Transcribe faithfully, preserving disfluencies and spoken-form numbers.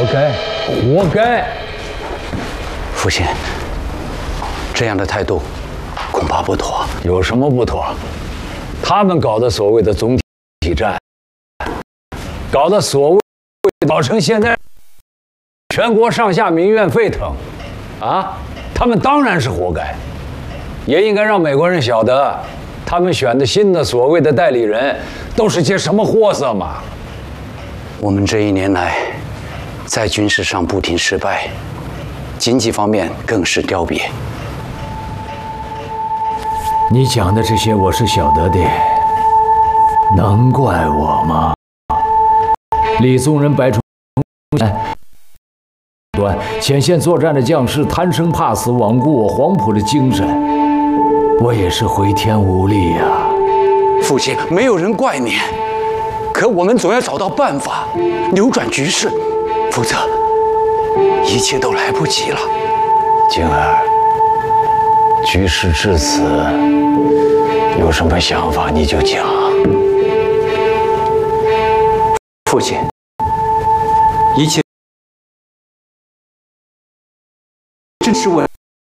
该，活该！ 父亲，这样的态度恐怕不妥。 有什么不妥？他们搞的所谓的总体战，搞的所谓搞成现在全国上下民怨沸腾，啊，他们当然是活该，也应该让美国人晓得，他们选的新的所谓的代理人都是些什么货色嘛。 我们这一年来，在军事上不停失败，经济方面更是凋敝。 你讲的这些我是晓得的，能怪我吗？李宗仁、白崇端前线作战的将士贪生怕死，罔顾我黄埔的精神，我也是回天无力呀、啊。 父亲，没有人怪你，可我们总要找到办法扭转局势，否则一切都来不及了。 静儿，局势至此，有什么想法你就讲。 父亲，一切